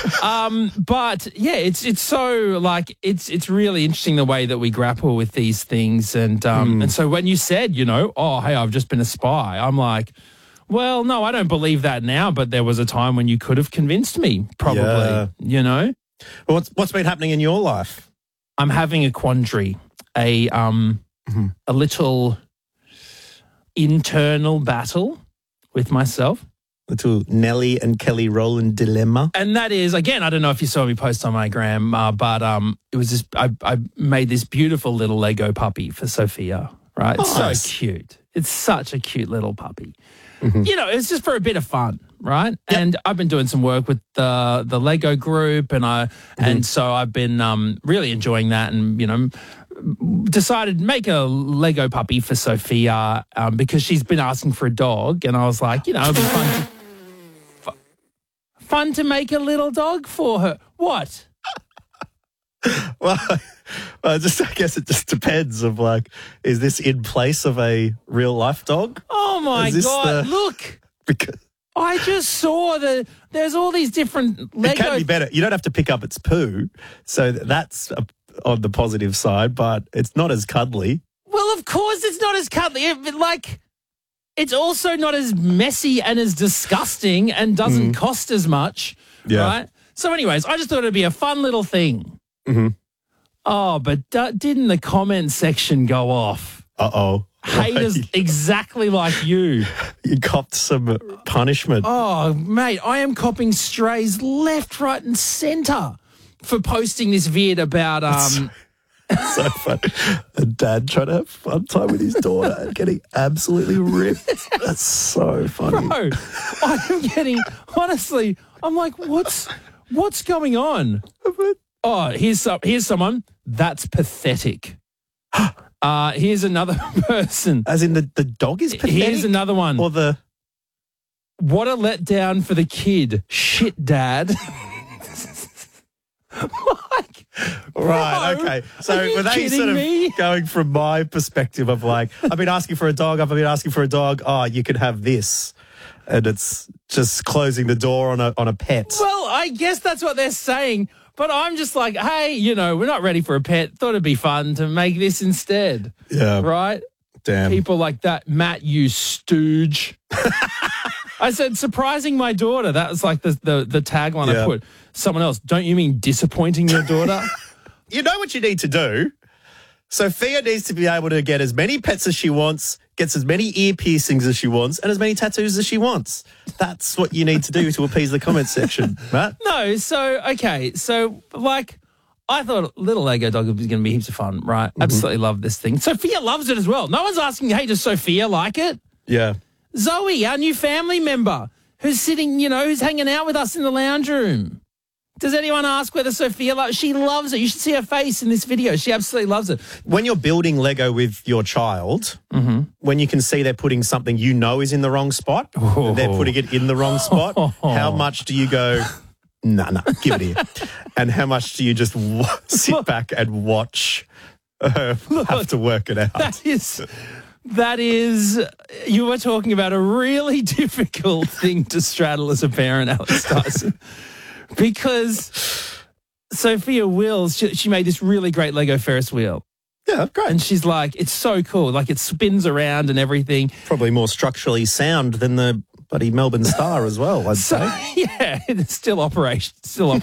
But yeah, it's so like it's really interesting the way that we grapple with these things, and so when you said, oh hey, I've just been a spy, I'm like, well, no, I don't believe that now, but there was a time when you could have convinced me, probably. Well, what's been happening in your life? I'm having a quandary, a little internal battle with myself. Little Nelly and Kelly Rowland dilemma. And that is, again, I don't know if you saw me post on my gram, but it was just, I made this beautiful little Lego puppy for Sophia, right? It's so cute. It's such a cute little puppy. It's just for a bit of fun, right? Yep. And I've been doing some work with the Lego group, and so I've been really enjoying that, and decided to make a Lego puppy for Sophia because she's been asking for a dog, and I was like, it'd be fun to make a little dog for her. What? Well, I guess it just depends of is this in place of a real life dog? Oh my God, look. Because I just saw there's all these different Lego. It can be better. You don't have to pick up its poo, so that's on the positive side, but it's not as cuddly. Well, of course it's not as cuddly. It's also not as messy and as disgusting and doesn't cost as much, right? So anyways, I just thought it'd be a fun little thing. Oh, but didn't the comment section go off? Uh-oh. Haters exactly like you. You copped some punishment. Oh, mate, I am copping strays left, right and centre for posting this vid about... So funny. A dad trying to have fun time with his daughter and getting absolutely ripped. That's so funny. Bro, I'm getting... Honestly, I'm like, what's going on? Oh, here's someone. That's pathetic. Here's another person. As in the dog is pathetic? Here's another one. Or the... What a letdown for the kid. Shit, Dad. Right, okay. So were they sort of going from my perspective of I've been asking for a dog, oh, you could have this. And it's just closing the door on a pet. Well, I guess that's what they're saying. But I'm just like, hey, we're not ready for a pet. Thought it'd be fun to make this instead. Yeah. Right? Damn. People like that. Matt, you stooge. I said, surprising my daughter. That was like the tagline I put. Someone else, don't you mean disappointing your daughter? You know what you need to do? Sophia needs to be able to get as many pets as she wants, gets as many ear piercings as she wants, and as many tattoos as she wants. That's what you need to do to appease the comment section, right? No, so, okay. So, I thought little Lego dog was going to be heaps of fun, right? Absolutely love this thing. Sophia loves it as well. No one's asking, hey, does Sophia like it? Yeah. Zoe, our new family member, who's sitting, who's hanging out with us in the lounge room. Does anyone ask whether Sophia loves it? She loves it. You should see her face in this video. She absolutely loves it. When you're building Lego with your child, when you can see they're putting something is in the wrong spot, they're putting it in the wrong spot, how much do you go, no, give it here? And how much do you just sit back and watch her have to work it out? That is, you were talking about a really difficult thing to straddle as a parent, Alex Dyson. Because Sophia Wills, she made this really great Lego Ferris wheel. Yeah, great. And she's like, it's so cool. It spins around and everything. Probably more structurally sound than the bloody Melbourne Star as well, I'd say. Yeah, it still operates.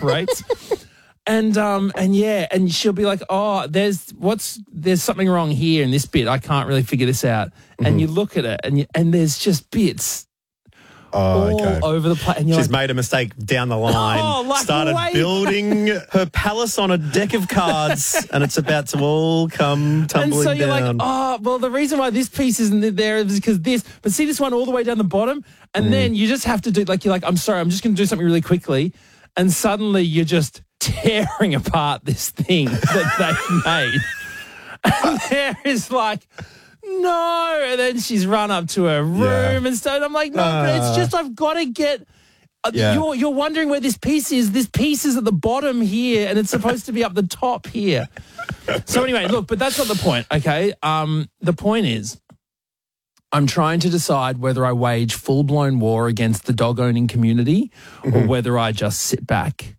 And she'll be like, oh, there's something wrong here in this bit. I can't really figure this out. And you look at it and there's just bits all over the place. She's made a mistake down the line, started building her palace on a deck of cards, and it's about to all come tumbling and so you're down. like, oh, well, the reason why this piece isn't there is because this. But see this one all the way down the bottom? And then you just have to do, you're like, I'm sorry, I'm just going to do something really quickly. And suddenly you're just tearing apart this thing that they made. And there is no, and then she's run up to her room and stuff. I'm like, no, but it's just I've got to get. You're wondering where this piece is. This piece is at the bottom here, and it's supposed to be up the top here. So anyway, look, but that's not the point. Okay, the point is, I'm trying to decide whether I wage full-blown war against the dog-owning community or whether I just sit back